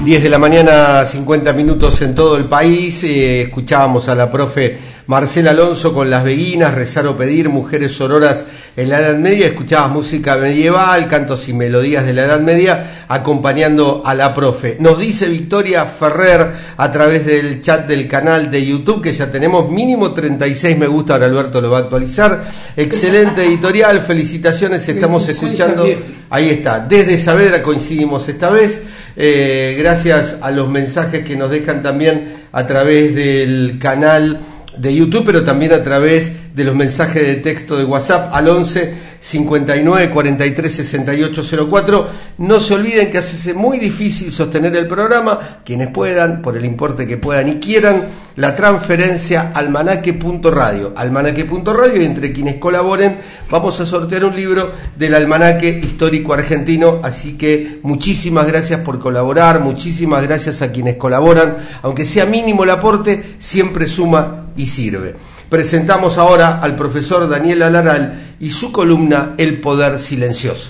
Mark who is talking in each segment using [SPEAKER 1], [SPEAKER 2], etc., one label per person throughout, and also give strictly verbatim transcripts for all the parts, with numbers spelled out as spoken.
[SPEAKER 1] diez de la mañana, cincuenta minutos en todo el país. Eh, escuchábamos a la profe Marcela Alonso con Las Beguinas, Rezar o Pedir, Mujeres Sororas en la Edad Media. Escuchábamos música medieval, cantos y melodías de la Edad Media, acompañando a la profe. Nos dice Victoria Ferrer a través del chat del canal de YouTube que ya tenemos mínimo treinta y seis me gusta, ahora Alberto lo va a actualizar. Excelente editorial, felicitaciones, estamos escuchando. Ahí está, desde Saavedra coincidimos esta vez. Eh, gracias a los mensajes que nos dejan también a través del canal de YouTube, pero también a través de los mensajes de texto de WhatsApp al once cincuenta y nueve cuarenta y tres sesenta y ocho cero cuatro. No se olviden que hace muy difícil sostener el programa. Quienes puedan, por el importe que puedan y quieran, la transferencia almanaque punto radio, almanaque punto radio, y entre quienes colaboren vamos a sortear un libro del Almanaque Histórico Argentino. Así que muchísimas gracias por colaborar, muchísimas gracias a quienes colaboran, aunque sea mínimo el aporte, siempre suma y sirve. Presentamos ahora al profesor Daniel Alaral y su columna El Poder Silencioso.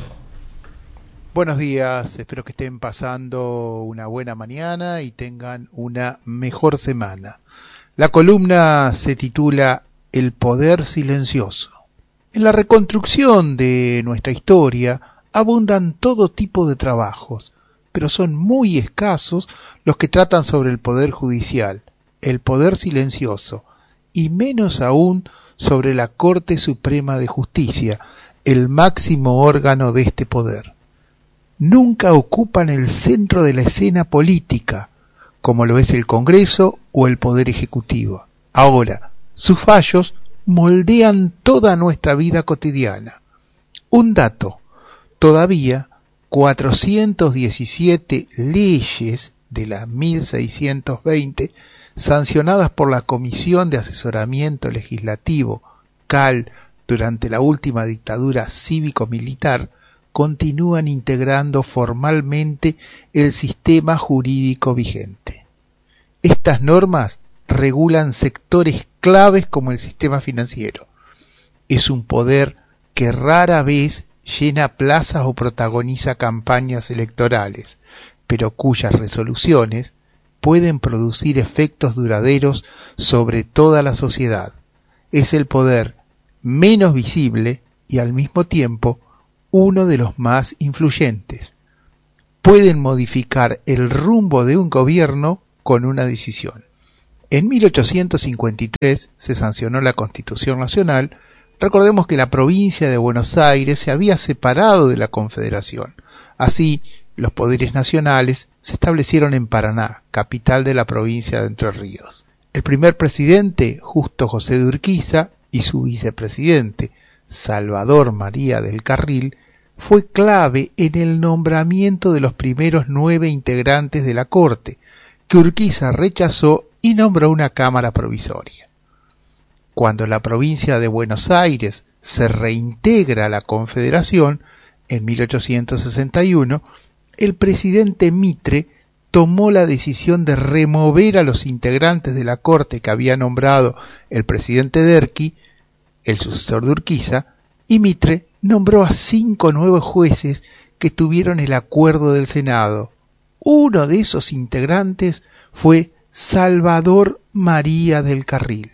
[SPEAKER 2] Buenos días, espero que estén pasando una buena mañana y tengan una mejor semana. La columna se titula El Poder Silencioso. En la reconstrucción de nuestra historia abundan todo tipo de trabajos, pero son muy escasos los que tratan sobre el poder judicial, el poder silencioso, y menos aún sobre la Corte Suprema de Justicia, el máximo órgano de este poder. Nunca ocupan el centro de la escena política, como lo es el Congreso o el Poder Ejecutivo. Ahora, sus fallos moldean toda nuestra vida cotidiana. Un dato, todavía cuatrocientas diecisiete leyes de las mil seiscientas veinte sancionadas por la Comisión de Asesoramiento Legislativo, C A L, durante la última dictadura cívico-militar, continúan integrando formalmente el sistema jurídico vigente. Estas normas regulan sectores claves como el sistema financiero. Es un poder que rara vez llena plazas o protagoniza campañas electorales, pero cuyas resoluciones pueden producir efectos duraderos sobre toda la sociedad. Es el poder menos visible y al mismo tiempo uno de los más influyentes. Pueden modificar el rumbo de un gobierno con una decisión. En mil ochocientos cincuenta y tres se sancionó la Constitución Nacional. Recordemos que la provincia de Buenos Aires se había separado de la Confederación. Así, los poderes nacionales se establecieron en Paraná, capital de la provincia de Entre Ríos. El primer presidente, Justo José de Urquiza, y su vicepresidente, Salvador María del Carril, fue clave en el nombramiento de los primeros nueve integrantes de la Corte, que Urquiza rechazó y nombró una Cámara provisoria. Cuando la provincia de Buenos Aires se reintegra a la Confederación, en mil ochocientos sesenta y uno, el presidente Mitre tomó la decisión de remover a los integrantes de la Corte que había nombrado el presidente Derqui, el sucesor de Urquiza, y Mitre nombró a cinco nuevos jueces que tuvieron el acuerdo del Senado. Uno de esos integrantes fue Salvador María del Carril.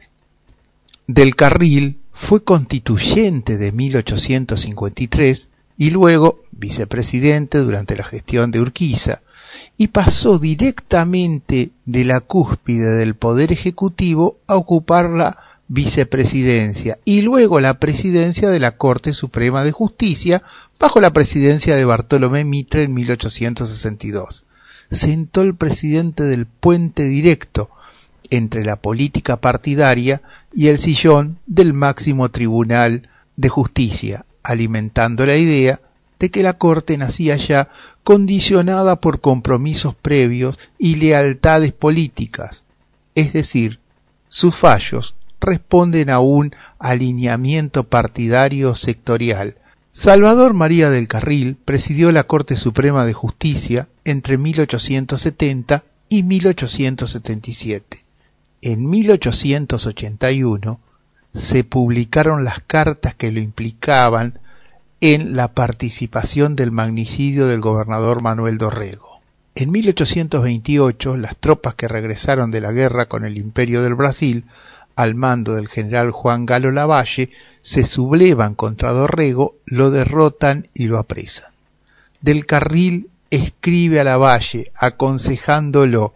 [SPEAKER 2] Del Carril fue constituyente de mil ochocientos cincuenta y tres y luego vicepresidente durante la gestión de Urquiza, y pasó directamente de la cúspide del Poder Ejecutivo a ocupar la vicepresidencia y luego la presidencia de la Corte Suprema de Justicia bajo la presidencia de Bartolomé Mitre en mil ochocientos sesenta y dos. Sentó el presidente del puente directo entre la política partidaria y el sillón del máximo tribunal de justicia, alimentando la idea de que la Corte nacía ya condicionada por compromisos previos y lealtades políticas, es decir, sus fallos responden a un alineamiento partidario sectorial. Salvador María del Carril presidió la Corte Suprema de Justicia entre mil ochocientos setenta y mil ochocientos setenta y siete. En mil ochocientos ochenta y uno se publicaron las cartas que lo implicaban en la participación del magnicidio del gobernador Manuel Dorrego. En mil ochocientos veintiocho, las tropas que regresaron de la guerra con el Imperio del Brasil, al mando del general Juan Galo Lavalle, se sublevan contra Dorrego, lo derrotan y lo apresan. Del Carril escribe a Lavalle aconsejándolo: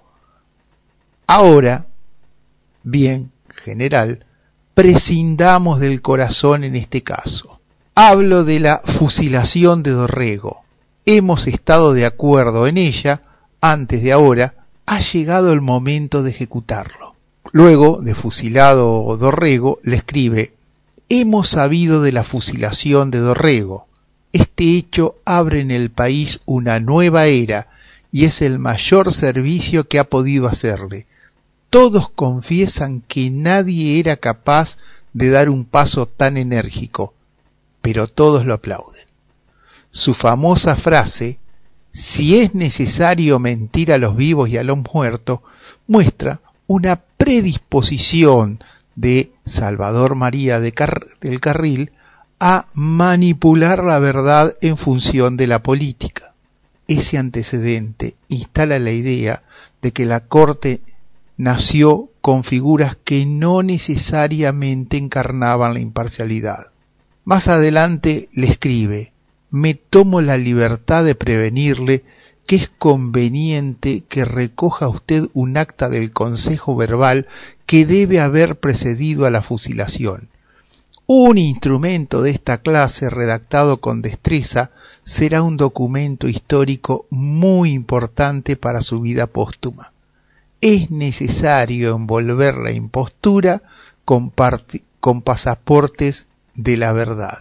[SPEAKER 2] ahora, bien, general, prescindamos del corazón en este caso. Hablo de la fusilación de Dorrego. Hemos estado de acuerdo en ella, antes de ahora ha llegado el momento de ejecutarlo. Luego de fusilado Dorrego, le escribe: hemos sabido de la fusilación de Dorrego. Este hecho abre en el país una nueva era y es el mayor servicio que ha podido hacerle. Todos confiesan que nadie era capaz de dar un paso tan enérgico, pero todos lo aplauden. Su famosa frase, si es necesario mentir a los vivos y a los muertos, muestra una predisposición de Salvador María de Car- del Carril a manipular la verdad en función de la política. Ese antecedente instala la idea de que la corte nació con figuras que no necesariamente encarnaban la imparcialidad. Más adelante le escribe: me tomo la libertad de prevenirle que es conveniente que recoja usted un acta del consejo verbal que debe haber precedido a la fusilación. Un instrumento de esta clase redactado con destreza será un documento histórico muy importante para su vida póstuma. Es necesario envolver la impostura con, con pasaportes de la verdad.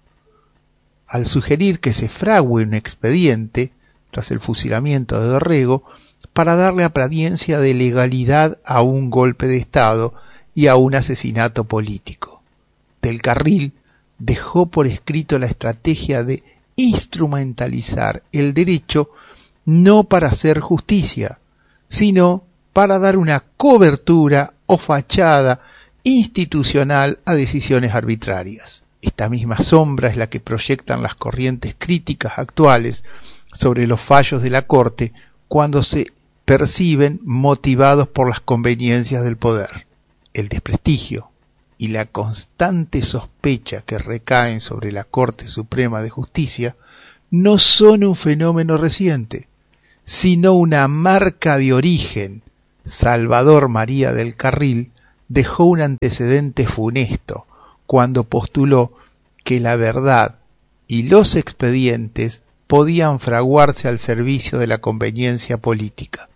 [SPEAKER 2] Al sugerir que se frague un expediente, tras el fusilamiento de Dorrego, para darle apariencia de legalidad a un golpe de Estado y a un asesinato político. Del Carril dejó por escrito la estrategia de instrumentalizar el derecho no para hacer justicia, sino para dar una cobertura o fachada institucional a decisiones arbitrarias. Esta misma sombra es la que proyectan las corrientes críticas actuales sobre los fallos de la Corte cuando se perciben motivados por las conveniencias del poder. El desprestigio y la constante sospecha que recaen sobre la Corte Suprema de Justicia no son un fenómeno reciente, sino una marca de origen. Salvador María del Carril dejó un antecedente funesto cuando postuló que la verdad y los expedientes podían fraguarse al servicio de la conveniencia política.